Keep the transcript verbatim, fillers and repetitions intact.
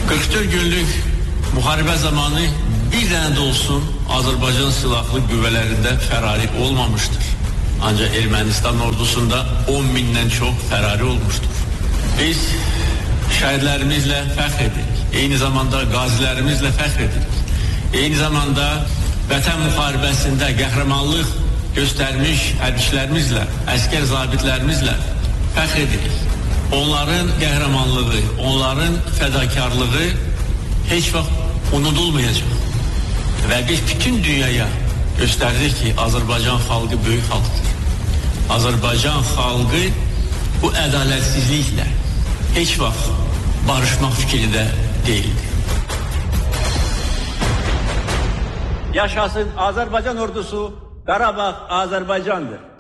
qırx dörd günlük müharibə zamanı bir dənə də olsun Azərbaycan silahlı qüvvələrində fərari olmamışdır. Ancaq Ermənistan ordusunda on mindən çox fərari olmuşdur. Biz şəhidlərimizlə fəxr edirik. Eyni zamanda qazilərimizlə fəxr edirik. Eyni zamanda vətən müharibəsində qəhrəmanlıq göstərmiş hərbiçilərimizlə, əskər zabitlərimizlə fəxr edirik. Onların qəhrəmanlığı, onların fədakarlığı heç vaxt unudulmayacaq. Və biz bütün dünyaya göstərdik ki, Azərbaycan xalqı böyük xalqdır. Azərbaycan xalqı bu ədalətsizliklə heç vaxt barışmaq fikrində deyildir. Yaşasın Azərbaycan ordusu, Qarabağ Azərbaycandır.